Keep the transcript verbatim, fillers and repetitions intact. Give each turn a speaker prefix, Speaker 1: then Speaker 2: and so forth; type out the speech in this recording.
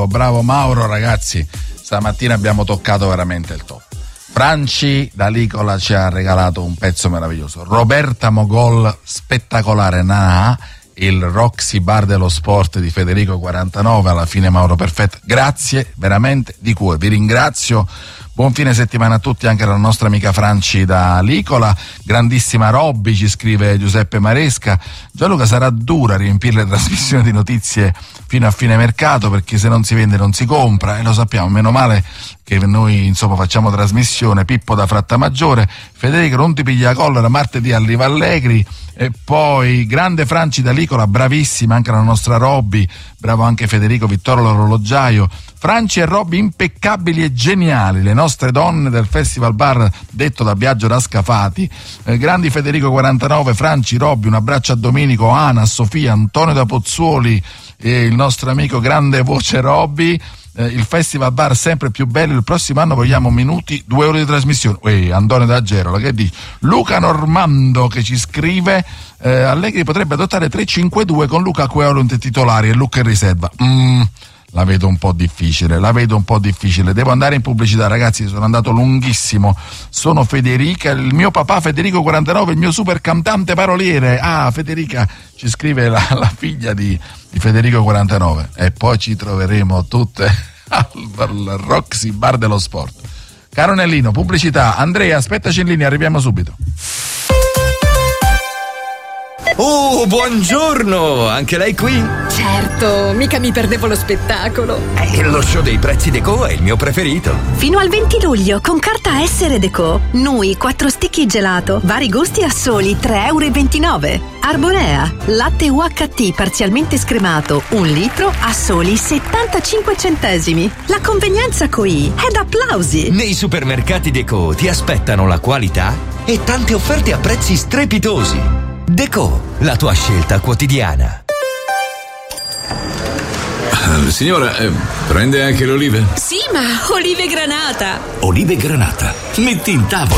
Speaker 1: bravo, bravo Mauro, ragazzi, stamattina abbiamo toccato veramente il top. Franci D'Alicola ci ha regalato un pezzo meraviglioso. Roberta Mogol, spettacolare, Nanà, il Roxy Bar dello Sport di Federico quarantanove, alla fine Mauro perfetto. Grazie veramente di cuore, vi ringrazio. Buon fine settimana a tutti, anche alla nostra amica Franci D'Alicola. Grandissima Robby, ci scrive Giuseppe Maresca. Gianluca, sarà dura riempire le trasmissioni di notizie fino a fine mercato, perché se non si vende non si compra, e lo sappiamo, meno male che noi insomma facciamo trasmissione. Pippo da Frattamaggiore. Federico, non ti piglia la collera, martedì arriva Allegri. E poi grande Franci D'Alicola, bravissima anche la nostra Robby, bravo anche Federico Vittorio l'orologiaio. Franci e Robby impeccabili e geniali, le nostre donne del Festival Bar detto da Biagio Rascafati. Eh, grandi Federico quarantanove, Franci, Robby, un abbraccio a Domenico, Ana, a Sofia, Antonio da Pozzuoli e il nostro amico grande voce Robby. Eh, il Festival Bar sempre più bello, il prossimo anno vogliamo minuti, due ore di trasmissione. Uè, Antonio da Gerola, che dici? Luca Normando che ci scrive eh, Allegri potrebbe adottare tre cinque due con Luca Coelho in titolari e Luca in riserva. Mm, la vedo un po' difficile, la vedo un po' difficile. Devo andare in pubblicità, ragazzi, sono andato lunghissimo. Sono Federica, il mio papà Federico quarantanove, il mio super cantante paroliere. Ah, Federica, ci scrive la, la figlia di, di Federico quarantanove. E poi ci troveremo tutte al Roxy Bar dello Sport. Caro Nellino, pubblicità. Andrea, aspettaci in linea, arriviamo subito.
Speaker 2: Oh, buongiorno! Anche lei qui?
Speaker 3: Certo, mica mi perdevo lo spettacolo.
Speaker 2: Eh, lo show dei prezzi Deco è il mio preferito.
Speaker 4: Fino al venti luglio, con carta Essere Deco, Nui quattro sticchi gelato, vari gusti a soli tre e ventinove euro. Arborea, latte U H T parzialmente scremato, un litro a soli settantacinque centesimi. La convenienza qui è da applausi.
Speaker 2: Nei supermercati Deco ti aspettano la qualità e tante offerte a prezzi strepitosi. Deco, la tua scelta quotidiana.
Speaker 5: Uh, signora, eh, prende anche le olive?
Speaker 3: Sì, ma olive granata.
Speaker 5: Olive granata? Metti in tavola.